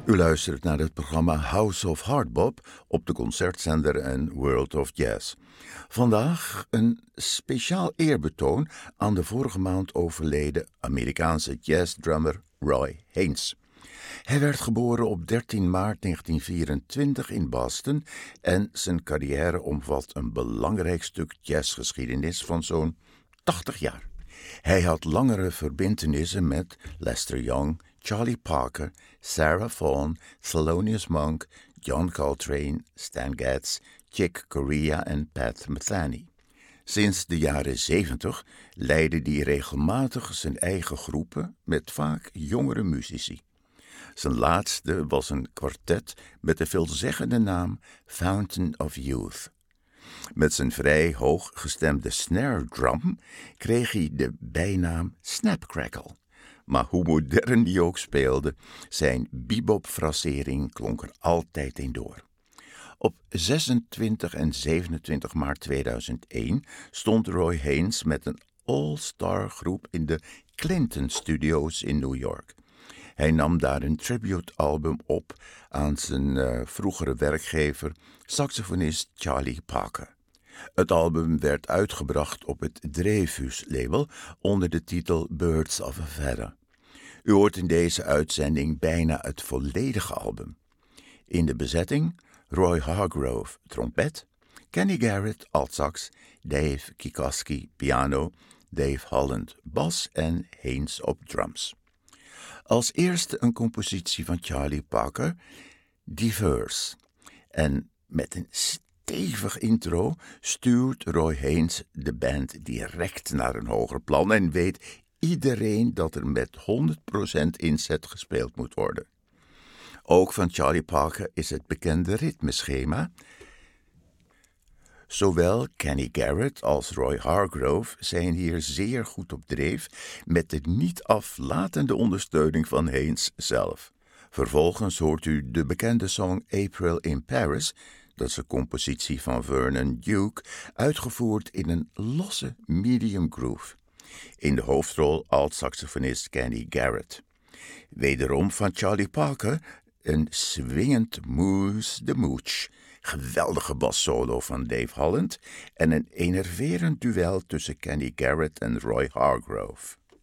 U luistert naar het programma House of Hardbop op de concertzender en World of Jazz. Vandaag een speciaal eerbetoon aan de vorige maand overleden Amerikaanse jazzdrummer Roy Haynes. Hij werd geboren op 13 maart 1924 in Boston en zijn carrière omvat een belangrijk stuk jazzgeschiedenis van zo'n 80 jaar. Hij had langere verbintenissen met Lester Young, Charlie Parker, Sarah Vaughan, Thelonious Monk, John Coltrane, Stan Getz, Chick Corea en Pat Metheny. Sinds de jaren 70 leidde hij regelmatig zijn eigen groepen met vaak jongere muzici. Zijn laatste was een kwartet met de veelzeggende naam Fountain of Youth. Met zijn vrij hoog gestemde snare drum kreeg hij de bijnaam Snapcrackle. Maar hoe modern die ook speelde, zijn bebop-frasering klonk er altijd in door. Op 26 en 27 maart 2001 stond Roy Haynes met een all-star groep in de Clinton Studios in New York. Hij nam daar een tribute-album op aan zijn vroegere werkgever, saxofonist Charlie Parker. Het album werd uitgebracht op het Dreyfus-label onder de titel Birds of a Feather. U hoort in deze uitzending bijna het volledige album. In de bezetting Roy Hargrove, trompet, Kenny Garrett, altsax, Dave Kikoski, piano, Dave Holland, bas en Haynes op drums. Als eerste een compositie van Charlie Parker, Diverse. En met een stevig intro stuurt Roy Haynes de band direct naar een hoger plan en weet iedereen dat er met 100% inzet gespeeld moet worden. Ook van Charlie Parker is het bekende ritmeschema. Zowel Kenny Garrett als Roy Hargrove zijn hier zeer goed op dreef met de niet aflatende ondersteuning van Haynes zelf. Vervolgens hoort u de bekende song April in Paris, dat is een compositie van Vernon Duke, uitgevoerd in een losse medium groove. In de hoofdrol alt-saxofonist Kenny Garrett. Wederom van Charlie Parker een swingend Moose the Mooch, geweldige bassolo van Dave Holland en een enerverend duel tussen Kenny Garrett en Roy Hargrove.